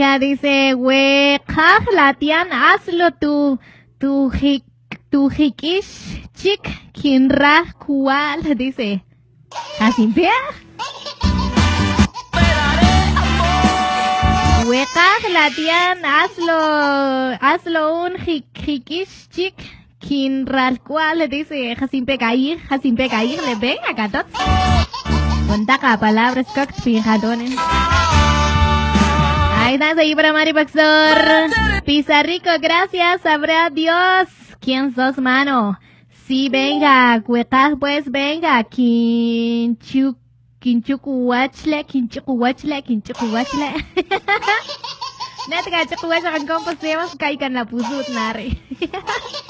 Ya dice, hueca, latian, hazlo tu jikish, chic, kinra, cual, dice. ¿Así vea? Hueca, latian, hazlo un jikish, chic, kinra, cual, dice. Jasimpe cair, le ven acá todos. Contaca palabras, coct, fijadones. Ahí estás ahí para Mari Baxor. Pizarrico, gracias, sabrá Dios. ¿Quién sos, mano? Sí, venga, cuecas, pues venga. Kinchukuwachle. Net ka chukuwachle kan kompos sewas kaikan la pusut nari.